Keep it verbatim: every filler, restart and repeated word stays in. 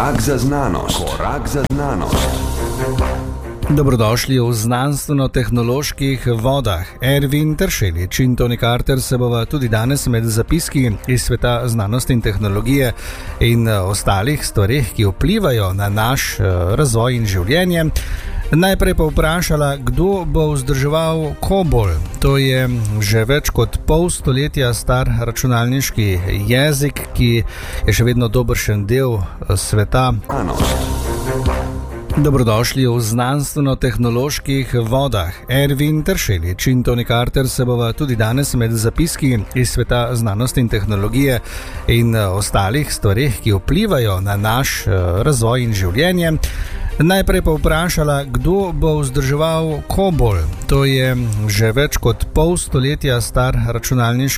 Korak za znanost. Korak za znanost. Dobrodošli v znanstveno-tehnoloških vodah. Ervin Teršelič in Toni Carter se bova tudi danes med zapiski iz sveta znanosti in tehnologije in ostalih stvarih, ki vplivajo na naš razvoj in življenje, najprej pa vprašala, kdo bo vzdrževal Kobol. To je že več kot pol stoletja star računalniški jezik, ki je še vedno dobršen del sveta. Dobrodošli v znanstveno-tehnoloških vodah. Ervin Teršelič in Toni Carter se bova tudi danes med zapiski iz sveta znanosti in tehnologije in ostalih stvarih, ki vplivajo na naš razvoj in življenje, najprej pa vprašala, kdo bo vzdrževal Kobol. To je že več kot pol stoletja star računalniški